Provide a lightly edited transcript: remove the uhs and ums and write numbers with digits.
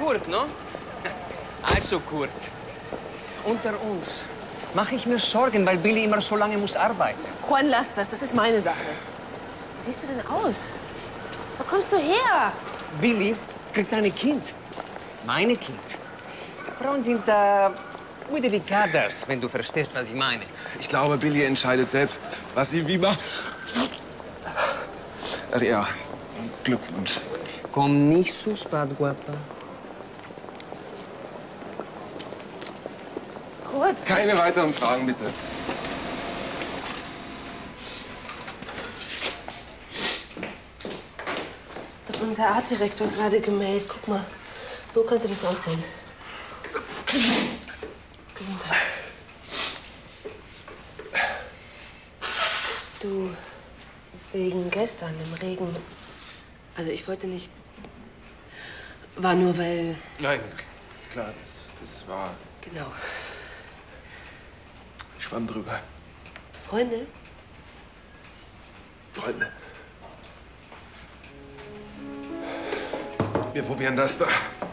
Kurt, no? Also, Kurt, unter uns mache ich mir Sorgen, weil Billy immer so lange muss arbeiten. Juan, lass das. Das ist meine Sache. Wie siehst du denn aus? Wo kommst du her? Billy kriegt ein Kind. Meine Kind. Frauen sind muy delicadas, wenn du verstehst, was ich meine. Ich glaube, Billy entscheidet selbst, was sie wie macht. Ach ja, Glückwunsch. Komm nicht so spät, guapa. Kurt. Keine weiteren Fragen, bitte. Das hat unser Artdirektor gerade gemeldet. Guck mal, so könnte das aussehen. Gesundheit. Du, wegen gestern im Regen. Also ich wollte nicht... War nur, weil... Nein, klar, das war... Genau. Ich schwamm drüber. Freunde? Freunde. Wir probieren das da.